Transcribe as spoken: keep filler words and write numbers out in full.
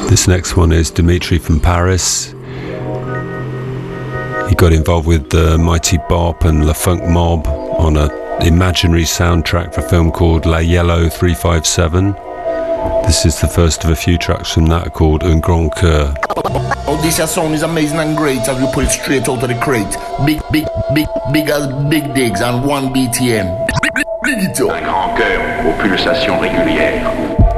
This next one is Dimitri from Paris. He got involved with the Mighty Bop and La Funk Mob on an imaginary soundtrack for a film called La Yellow three five seven. This is the first of a few tracks from that called Un Grand Coeur. Oh, this song is amazing and great as you pull it straight out of the crate. Big, big, big, big as big digs and one B T M. Big it up. Un grand cœur aux pulsations régulières.